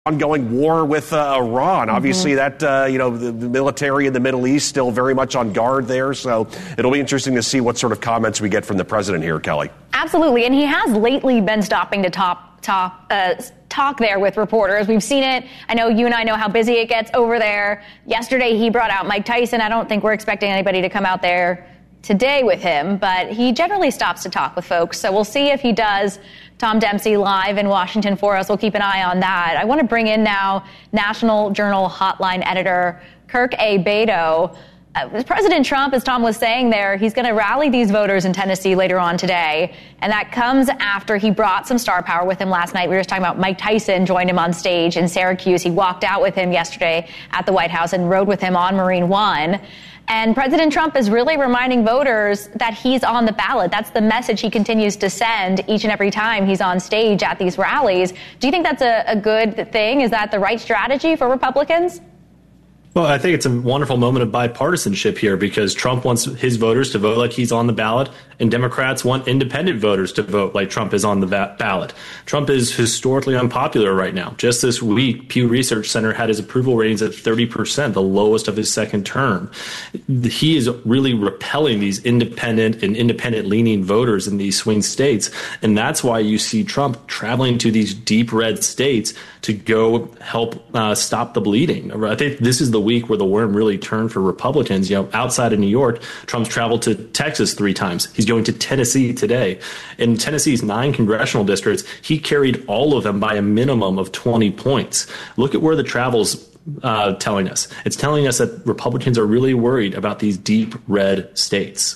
ongoing war with Iran. Obviously, that, the military in the Middle East still very much on guard there. So it'll be interesting to see what sort of comments we get from the president here, Kelly. Absolutely. And he has lately been stopping to talk there with reporters. We've seen it. I know you and I know how busy it gets over there. Yesterday, he brought out Mike Tyson. I don't think we're expecting anybody to come out there today with him, but he generally stops to talk with folks. So we'll see if he does. Tom Dempsey live in Washington for us. We'll keep an eye on that. I want to bring in now National Journal Hotline editor Kirk A. Beto. President Trump, as Tom was saying there, he's going to rally these voters in Tennessee later on today. And that comes after he brought some star power with him last night. We were just talking about Mike Tyson joined him on stage in Syracuse. He walked out with him yesterday at the White House and rode with him on Marine One. And President Trump is really reminding voters that he's on the ballot. That's the message he continues to send each and every time he's on stage at these rallies. Do you think that's a good thing? Is that the right strategy for Republicans? Well, I think it's a wonderful moment of bipartisanship here because Trump wants his voters to vote like he's on the ballot, and Democrats want independent voters to vote like Trump is on the ballot. Trump is historically unpopular right now. Just this week, Pew Research Center had his approval ratings at 30%, the lowest of his second term. He is really repelling these independent-leaning voters in these swing states, and that's why you see Trump traveling to these deep red states to go help stop the bleeding. I think this is the week where the worm really turned for Republicans. Outside of New York, Trump's traveled to Texas 3 times. He's going to Tennessee today. In Tennessee's 9 congressional districts, he carried all of them by a minimum of 20 points. Look at where the travel's telling us. It's telling us that Republicans are really worried about these deep red states.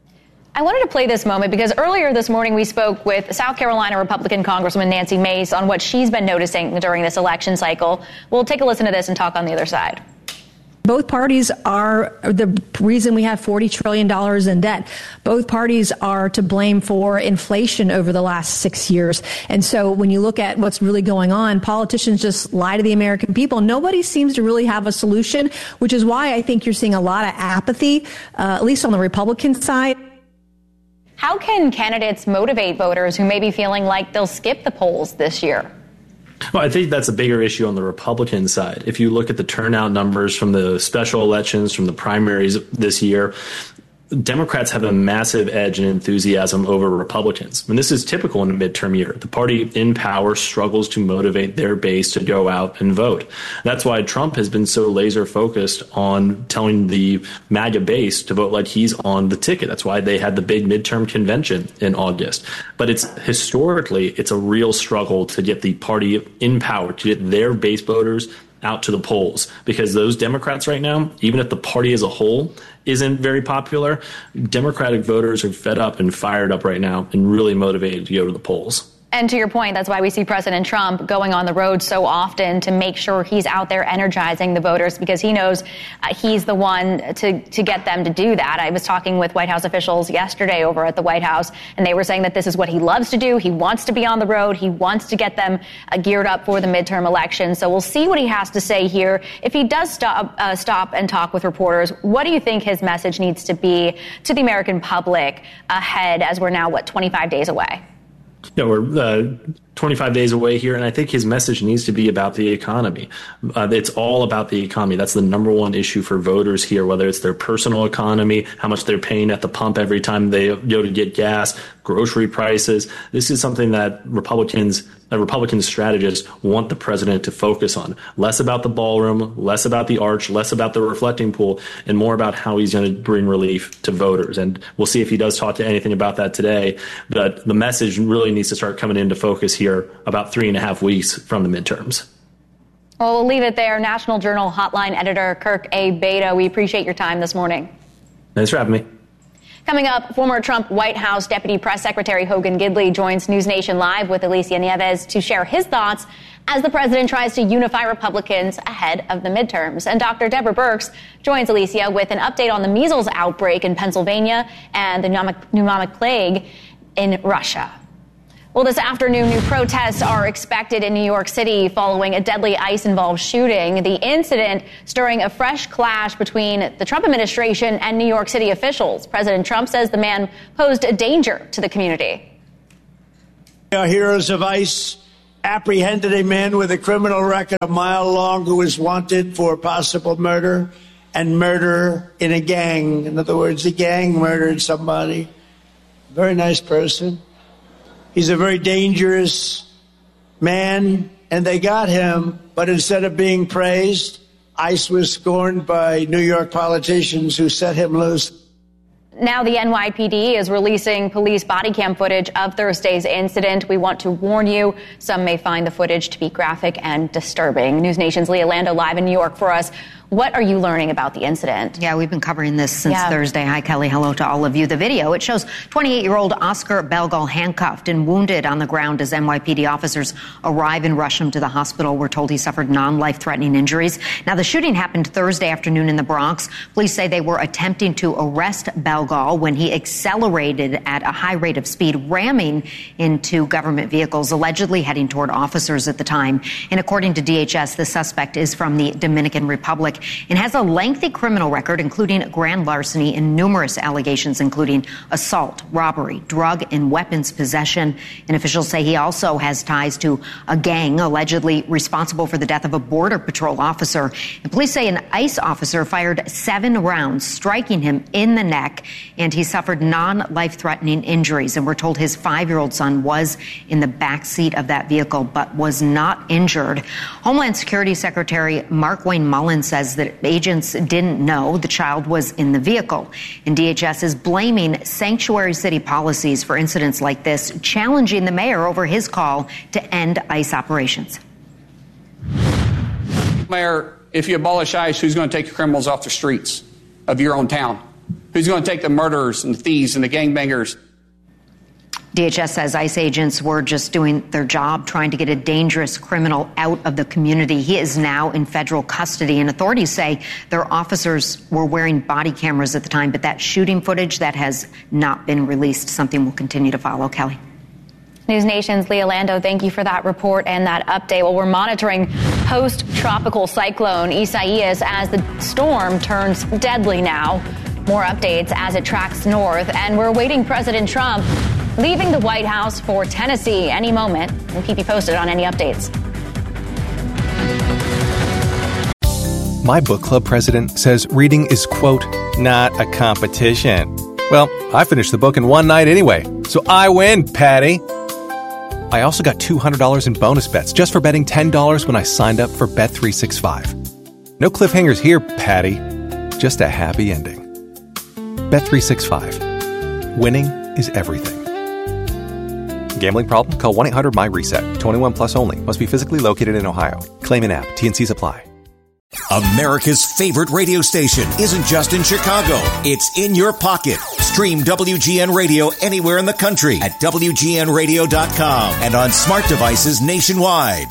I wanted to play this moment because earlier this morning we spoke with South Carolina Republican Congresswoman Nancy Mace on what she's been noticing during this election cycle. We'll take a listen to this and talk on the other side. Both parties are the reason we have $40 trillion in debt. Both parties are to blame for inflation over the last 6 years. And so when you look at what's really going on, politicians just lie to the American people. Nobody seems to really have a solution, which is why I think you're seeing a lot of apathy, at least on the Republican side. How can candidates motivate voters who may be feeling like they'll skip the polls this year? Well, I think that's a bigger issue on the Republican side. If you look at the turnout numbers from the special elections, from the primaries this year, Democrats have a massive edge and enthusiasm over Republicans. And this is typical in a midterm year. The party in power struggles to motivate their base to go out and vote. That's why Trump has been so laser focused on telling the MAGA base to vote like he's on the ticket. That's why they had the big midterm convention in August. But it's a real struggle to get the party in power, to get their base voters out to the polls, because those Democrats right now, even if the party as a whole isn't very popular, Democratic voters are fed up and fired up right now and really motivated to go to the polls. And to your point, that's why we see President Trump going on the road so often to make sure he's out there energizing the voters, because he knows he's the one to get them to do that. I was talking with White House officials yesterday over at the White House, and they were saying that this is what he loves to do. He wants to be on the road. He wants to get them geared up for the midterm election. So we'll see what he has to say here. If he does stop and talk with reporters, what do you think his message needs to be to the American public ahead, as we're now, 25 days away? We're 25 days away here, and I think his message needs to be about the economy. It's all about the economy. That's the number one issue for voters here, whether it's their personal economy, how much they're paying at the pump every time they go to get gas, grocery prices. This is something that Republican strategists want the president to focus on. Less about the ballroom, less about the arch, less about the reflecting pool, and more about how he's going to bring relief to voters. And we'll see if he does talk to anything about that today. But the message really needs to start coming into focus here about 3.5 weeks from the midterms. Well, we'll leave it there. National Journal Hotline editor Kirk A. Beto, we appreciate your time this morning. Thanks for having me. Coming up, former Trump White House Deputy Press Secretary Hogan Gidley joins News Nation Live with Alicia Nieves to share his thoughts as the president tries to unify Republicans ahead of the midterms. And Dr. Deborah Birx joins Alicia with an update on the measles outbreak in Pennsylvania and the pneumonic plague in Russia. Well, this afternoon, new protests are expected in New York City following a deadly ICE-involved shooting. The incident stirring a fresh clash between the Trump administration and New York City officials. President Trump says the man posed a danger to the community. We are heroes of ICE. apprehended a man with a criminal record a mile long who was wanted for possible murder and murder in a gang. In other words, the gang murdered somebody. Very nice person. He's a very dangerous man, and they got him, but instead of being praised, ICE was scorned by New York politicians who set him loose. Now the NYPD is releasing police body cam footage of Thursday's incident. We want to warn you, some may find the footage to be graphic and disturbing. News Nation's Leah Lando live in New York for us. What are you learning about the incident? Yeah, we've been covering this since Thursday. Hi, Kelly. Hello to all of you. The video, it shows 28-year-old Oscar Belgal handcuffed and wounded on the ground as NYPD officers arrive and rush him to the hospital. We're told he suffered non-life-threatening injuries. Now, the shooting happened Thursday afternoon in the Bronx. Police say they were attempting to arrest Belgal when he accelerated at a high rate of speed, ramming into government vehicles, allegedly heading toward officers at the time. And according to DHS, the suspect is from the Dominican Republic and has a lengthy criminal record, including grand larceny and numerous allegations, including assault, robbery, drug and weapons possession. And officials say he also has ties to a gang allegedly responsible for the death of a Border Patrol officer. And police say an ICE officer fired 7 rounds, striking him in the neck, and he suffered non-life-threatening injuries. And we're told his 5-year-old son was in the back seat of that vehicle but was not injured. Homeland Security Secretary Markwayne Mullins says that agents didn't know the child was in the vehicle. And DHS is blaming sanctuary city policies for incidents like this, challenging the mayor over his call to end ICE operations. Mayor, if you abolish ICE, who's going to take the criminals off the streets of your own town? Who's going to take the murderers and the thieves and the gangbangers? DHS says ICE agents were just doing their job, trying to get a dangerous criminal out of the community. He is now in federal custody, and authorities say their officers were wearing body cameras at the time, but that shooting footage, that has not been released. Something will continue to follow. Kelly. News Nation's Leah Lando, thank you for that report and that update. Well, we're monitoring post-tropical cyclone Isaias as the storm turns deadly now. More updates as it tracks north, and we're awaiting President Trump leaving the White House for Tennessee any moment. We'll keep you posted on any updates. My book club president says reading is, quote, not a competition. Well, I finished the book in one night anyway, so I win, Patty. I also got $200 in bonus bets just for betting $10 when I signed up for Bet365. No cliffhangers here, Patty. Just a happy ending. Bet365. Winning is everything. Gambling problem? Call 1-800-MY-RESET. 21 plus only. Must be physically located in Ohio. Claim an app. T&Cs apply. America's favorite radio station isn't just in Chicago. It's in your pocket. Stream WGN Radio anywhere in the country at WGNradio.com and on smart devices nationwide.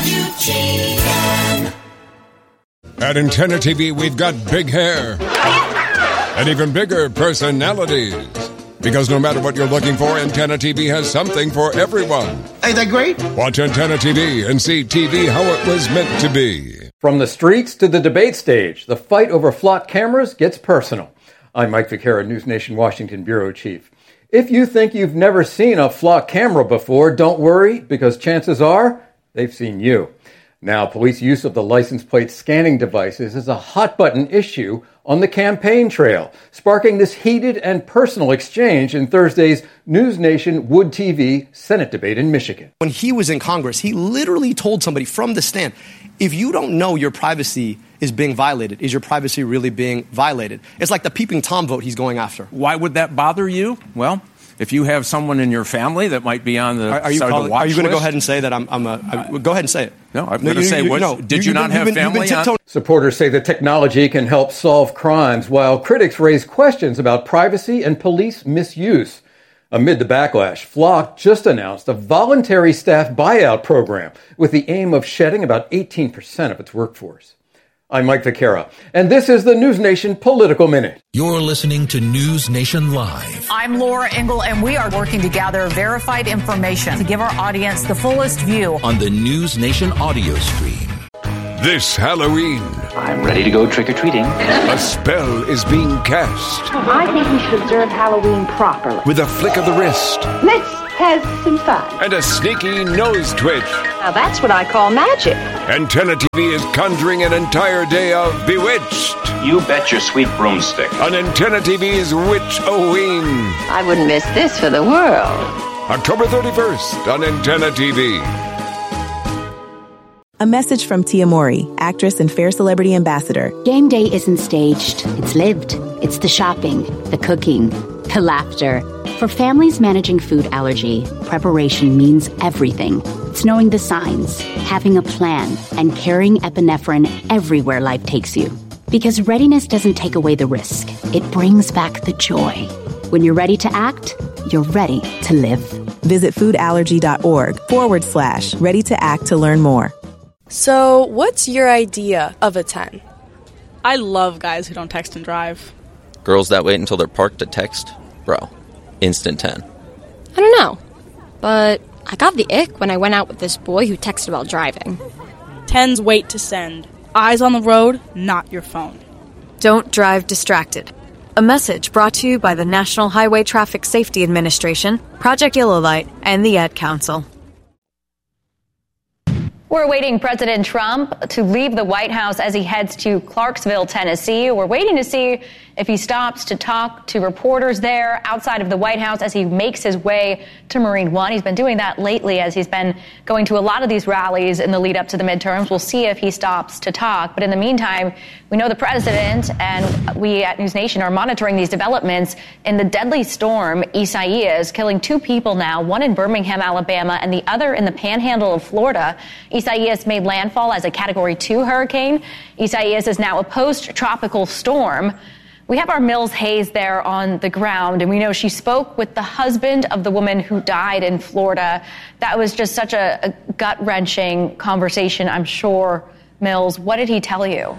WGN. At Antenna TV, we've got big hair and even bigger personalities. Because no matter what you're looking for, Antenna TV has something for everyone. Ain't that great? Watch Antenna TV and see TV how it was meant to be. From the streets to the debate stage, the fight over flock cameras gets personal. I'm Mike Vaccaro, News Nation Washington Bureau Chief. If you think you've never seen a flock camera before, don't worry, because chances are they've seen you. Now, police use of the license plate scanning devices is a hot-button issue on the campaign trail, sparking this heated and personal exchange in Thursday's News Nation Wood TV Senate debate in Michigan. When he was in Congress, he literally told somebody from the stand, if you don't know your privacy is being violated, is your privacy really being violated? It's like the peeping Tom vote he's going after. Why would that bother you? Well, if you have someone in your family that might be on the side of the watch list. Are you going to go ahead and say that go ahead and say it. No, I'm going to say, did you not have family on? Supporters say the technology can help solve crimes, while critics raise questions about privacy and police misuse. Amid the backlash, Flock just announced a voluntary staff buyout program with the aim of shedding about 18% of its workforce. I'm Mike Vaccaro, and this is the News Nation Political Minute. You're listening to News Nation Live. I'm Laura Engel, and we are working to gather verified information to give our audience the fullest view on the News Nation audio stream. This Halloween, I'm ready to go trick-or-treating. A spell is being cast. I think we should observe Halloween properly. With a flick of the wrist. Let's have some fun. And a sneaky nose twitch. Now that's what I call magic. Antenna TV is conjuring an entire day of Bewitched. You bet your sweet broomstick. On Antenna TV's Witch-O-Ween. I wouldn't miss this for the world. October 31st on Antenna TV. A message from Tia Mowry, actress and Fair Celebrity Ambassador. Game day isn't staged. It's lived. It's the shopping, the cooking, the laughter. For families managing food allergy, preparation means everything. It's knowing the signs, having a plan, and carrying epinephrine everywhere life takes you. Because readiness doesn't take away the risk. It brings back the joy. When you're ready to act, you're ready to live. Visit foodallergy.org/ready to act to learn more. So, what's your idea of a 10? I love guys who don't text and drive. Girls that wait until they're parked to text? Bro, instant 10. I don't know, but I got the ick when I went out with this boy who texted while driving. 10s wait to send. Eyes on the road, not your phone. Don't drive distracted. A message brought to you by the National Highway Traffic Safety Administration, Project Yellow Light, and the Ad Council. We're awaiting President Trump to leave the White House as he heads to Clarksville, Tennessee. We're waiting to see if he stops to talk to reporters there outside of the White House as he makes his way to Marine One. He's been doing that lately as he's been going to a lot of these rallies in the lead up to the midterms. We'll see if he stops to talk. But in the meantime, we know the president and we at News Nation are monitoring these developments in the deadly storm Isaias, killing 2 people now, one in Birmingham, Alabama, and the other in the panhandle of Florida. Isaias made landfall as a Category 2 hurricane. Isaias is now a post-tropical storm. We have our Mills Hayes there on the ground, and we know she spoke with the husband of the woman who died in Florida. That was just such a gut-wrenching conversation, I'm sure. Mills, what did he tell you?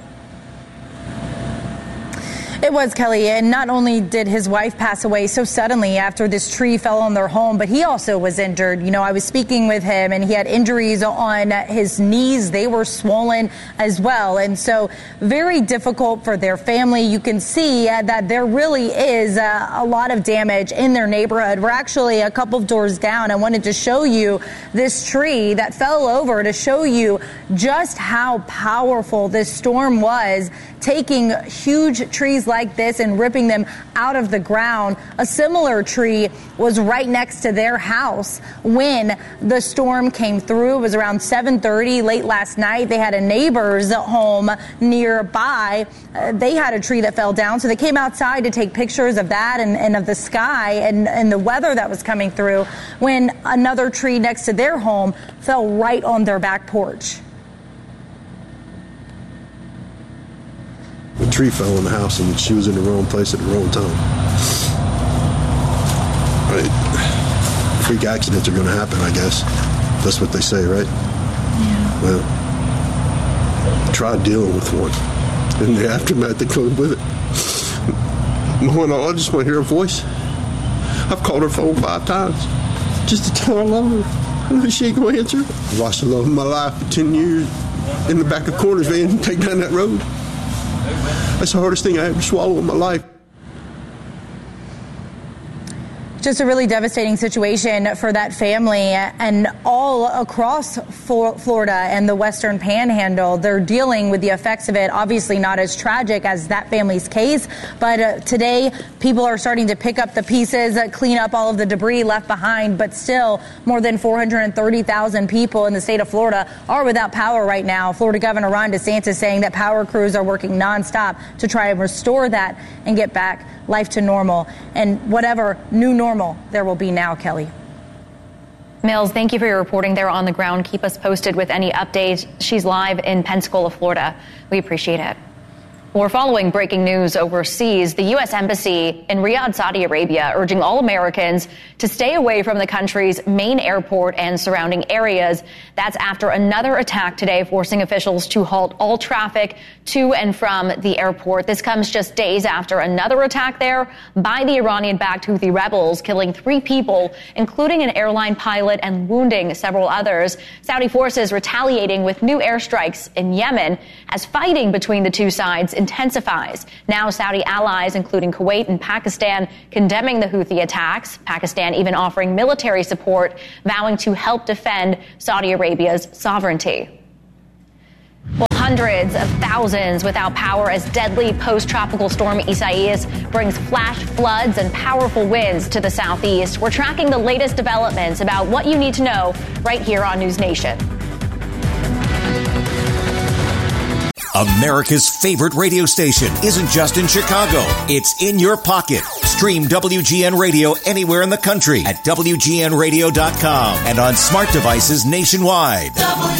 It was, Kelly, and not only did his wife pass away so suddenly after this tree fell on their home, but he also was injured. You know, I was speaking with him, and he had injuries on his knees. They were swollen as well, and so very difficult for their family. You can see that there really is a lot of damage in their neighborhood. We're actually a couple of doors down. I wanted to show you this tree that fell over to show you just how powerful this storm was, taking huge trees like this and ripping them out of the ground. A similar tree was right next to their house when the storm came through. It was around 7:30 late last night. They had a neighbor's home nearby. They had a tree that fell down, so they came outside to take pictures of that and of the sky and the weather that was coming through when another tree next to their home fell right on their back porch. The tree fell in the house and she was in the wrong place at the wrong time. Right. Freak accidents are going to happen, I guess. That's what they say, right? Yeah. Well, try dealing with one. And the aftermath that comes with it. I just want to hear her voice. I've called her phone 5 times just to tell her I love her. I know she ain't going to answer. I lost the love of my life for 10 years in the back of Corners van take down that road. That's the hardest thing I ever swallowed in my life. Just a really devastating situation for that family and all across Florida and the Western Panhandle. They're dealing with the effects of it, obviously not as tragic as that family's case, but today people are starting to pick up the pieces, clean up all of the debris left behind, but still more than 430,000 people in the state of Florida are without power right now. Florida Governor Ron DeSantis saying that power crews are working nonstop to try and restore that and get back life to normal and whatever new normal there will be now, Kelly. Mills, thank you for your reporting there on the ground. Keep us posted with any updates. She's live in Pensacola, Florida. We appreciate it. We're following breaking news overseas. The U.S. Embassy in Riyadh, Saudi Arabia, urging all Americans to stay away from the country's main airport and surrounding areas. That's after another attack today, forcing officials to halt all traffic to and from the airport. This comes just days after another attack there by the Iranian-backed Houthi rebels, killing 3 people, including an airline pilot, and wounding several others. Saudi forces retaliating with new airstrikes in Yemen as fighting between the two sides intensifies. Now Saudi allies, including Kuwait and Pakistan, condemning the Houthi attacks. Pakistan even offering military support, vowing to help defend Saudi Arabia's sovereignty. Well, hundreds of thousands without power as deadly post-tropical storm Isaias brings flash floods and powerful winds to the southeast. We're tracking the latest developments about what you need to know right here on News Nation. America's favorite radio station isn't just in Chicago. It's in your pocket. Stream WGN Radio anywhere in the country at WGNradio.com and on smart devices nationwide.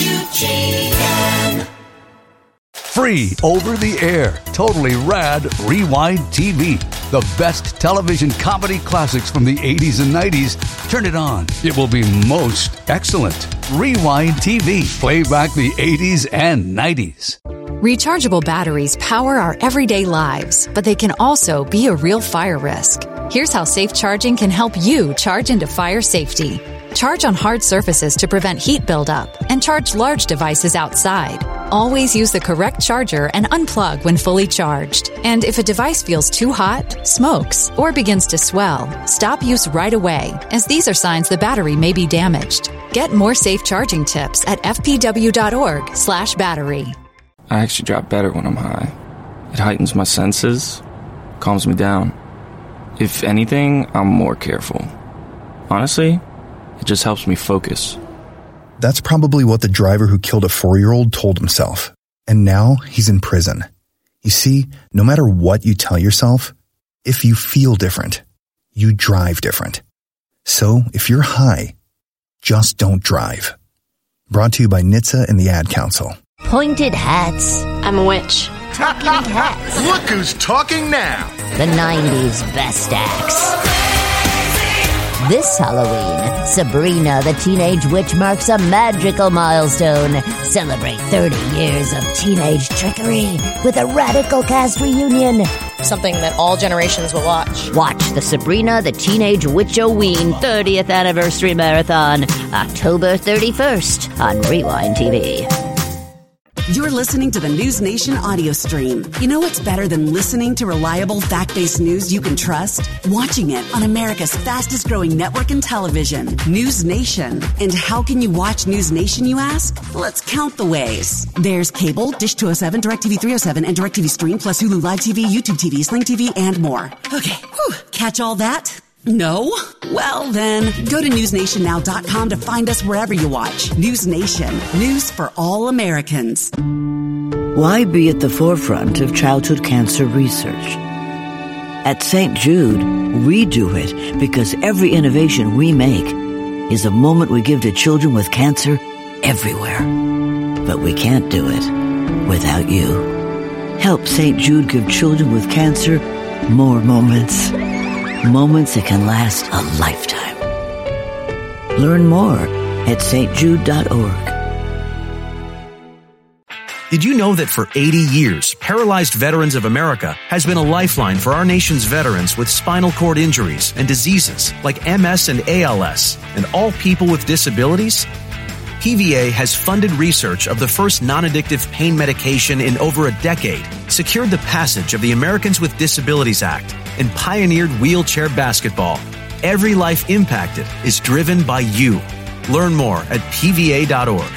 WGN. Free over the air, totally rad Rewind TV. The best television comedy classics from the 80s and 90s. Turn it on. It will be most excellent. Rewind TV. Play back the 80s and 90s. Rechargeable batteries power our everyday lives, but they can also be a real fire risk. Here's how safe charging can help you charge into fire safety. Charge on hard surfaces to prevent heat buildup, and charge large devices outside. Always use the correct charger and unplug when fully charged. And if a device feels too hot, smokes, or begins to swell, stop use right away, as these are signs the battery may be damaged. Get more safe charging tips at fpw.org/battery. I actually drop better when I'm high. It heightens my senses, calms me down. If anything, I'm more careful. Honestly, it just helps me focus. That's probably what the driver who killed a 4-year-old told himself. And now he's in prison. You see, no matter what you tell yourself, if you feel different, you drive different. So if you're high, just don't drive. Brought to you by NHTSA and the Ad Council. Pointed hats. I'm a witch. Talking hats. Look who's talking now. The 90s best acts. This Halloween, Sabrina the Teenage Witch marks a magical milestone. Celebrate 30 years of teenage trickery with a radical cast reunion. Something that all generations will watch. Watch the Sabrina the Teenage Witch-O-Ween 30th Anniversary Marathon, October 31st on Rewind TV. You're listening to the News Nation audio stream. You know what's better than listening to reliable, fact-based news you can trust? Watching it on America's fastest-growing network in television, News Nation. And how can you watch News Nation, you ask? Let's count the ways. There's cable, Dish 207, DirecTV 307, and DirecTV Stream, plus Hulu Live TV, YouTube TV, Sling TV, and more. Okay, catch all that? No? Well, then, go to newsnationnow.com to find us wherever you watch. News Nation. News for all Americans. Why be at the forefront of childhood cancer research? At St. Jude, we do it because every innovation we make is a moment we give to children with cancer everywhere. But we can't do it without you. Help St. Jude give children with cancer more moments. Moments that can last a lifetime. Learn more at stjude.org. Did you know that for 80 years, Paralyzed Veterans of America has been a lifeline for our nation's veterans with spinal cord injuries and diseases like MS and ALS, and all people with disabilities? PVA has funded research of the first non-addictive pain medication in over a decade, secured the passage of the Americans with Disabilities Act, and pioneered wheelchair basketball. Every life impacted is driven by you. Learn more at pva.org.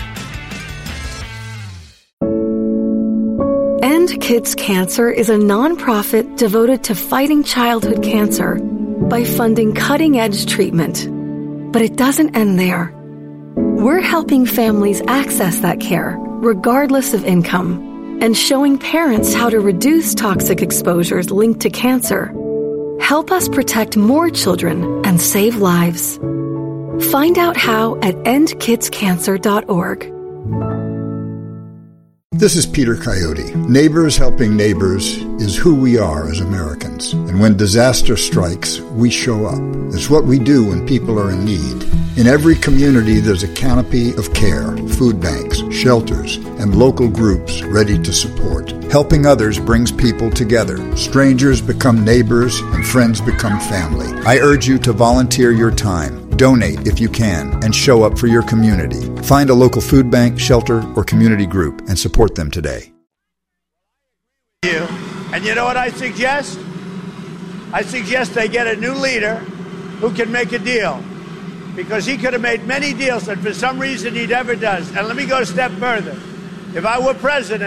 End Kids Cancer is a nonprofit devoted to fighting childhood cancer by funding cutting-edge treatment. But it doesn't end there. We're helping families access that care, regardless of income, and showing parents how to reduce toxic exposures linked to cancer. Help us protect more children and save lives. Find out how at endkidscancer.org. This is Peter Coyote. Neighbors helping neighbors is who we are as Americans. And when disaster strikes, we show up. It's what we do when people are in need. In every community, there's a canopy of care, food banks, shelters, and local groups ready to support. Helping others brings people together. Strangers become neighbors, and friends become family. I urge you to volunteer your time. Donate if you can, and show up for your community. Find a local food bank, shelter, or community group and support them today. Yeah. And you know what I suggest? I suggest they get a new leader who can make a deal. Because he could have made many deals that for some reason he never does. And let me go a step further. If I were president,